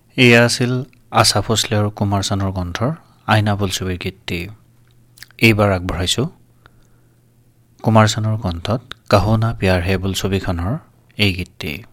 এয়া আছিল আশা ভোঁসলে আৰু কুমাৰ চানুৰ কণ্ঠৰ আইনা বোলছবিৰ গীতটি। এইবাৰ আগবঢ়াইছোঁ কুমাৰ চানুৰ কণ্ঠত কাহো না প্যাৰ হে বোলছবিখনৰ এই গীতটি।